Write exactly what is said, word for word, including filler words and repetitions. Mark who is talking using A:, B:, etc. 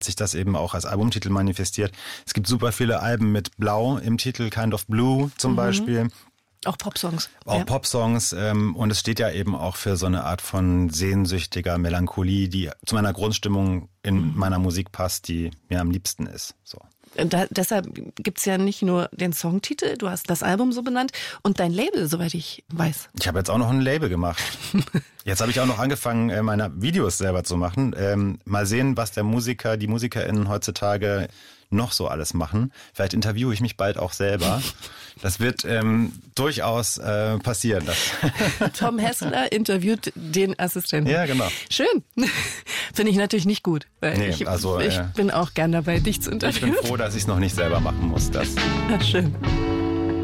A: sich das eben auch als Albumtitel manifestiert. Es gibt super viele Alben mit Blau im Titel, Kind of Blue zum mhm. Beispiel.
B: Auch Popsongs.
A: Auch
B: ja.
A: Popsongs ähm, und es steht ja eben auch für so eine Art von sehnsüchtiger Melancholie, die zu meiner Grundstimmung in mhm. meiner Musik passt, die mir am liebsten ist. So.
B: Da, deshalb gibt's ja nicht nur den Songtitel, du hast das Album so benannt und dein Label, soweit ich weiß.
A: Ich habe jetzt auch noch ein Label gemacht. Jetzt habe ich auch noch angefangen, meine Videos selber zu machen. Ähm, mal sehen, was der Musiker, die MusikerInnen heutzutage noch so alles machen. Vielleicht interviewe ich mich bald auch selber. Das wird ähm, durchaus äh, passieren. Das
B: Tom Hessler interviewt den Assistenten.
A: Ja, genau.
B: Schön. Finde ich natürlich nicht gut, weil
A: nee,
B: ich,
A: also,
B: ich
A: äh,
B: bin auch gern dabei, dich zu interviewen.
A: Ich bin froh, dass ich es noch nicht selber machen muss. Das.
B: Ja, schön.